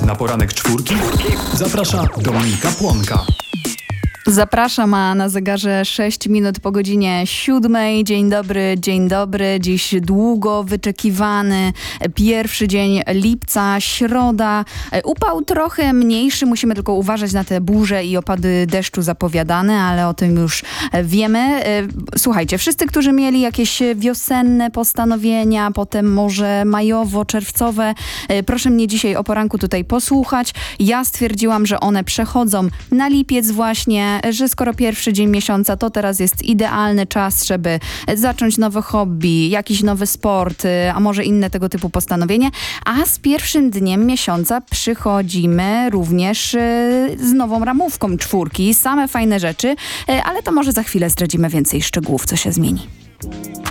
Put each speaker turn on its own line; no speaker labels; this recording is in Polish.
na poranek czwórki? Zaprasza Dominika Płonka.
Zapraszam, a na zegarze 6 minut po godzinie 7. Dzień dobry, dzień dobry. Dziś długo wyczekiwany pierwszy dzień lipca, środa. Upał trochę mniejszy, musimy tylko uważać na te burze i opady deszczu zapowiadane, ale o tym już wiemy. Słuchajcie, wszyscy, którzy mieli jakieś wiosenne postanowienia, potem może majowo-czerwcowe, proszę mnie dzisiaj o poranku tutaj posłuchać. Ja stwierdziłam, że one przechodzą na lipiec właśnie, że skoro pierwszy dzień miesiąca, to teraz jest idealny czas, żeby zacząć nowe hobby, jakiś nowy sport, a może inne tego typu postanowienie. A z pierwszym dniem miesiąca przychodzimy również z nową ramówką czwórki. Same fajne rzeczy, ale to może za chwilę zdradzimy więcej szczegółów, co się zmieni.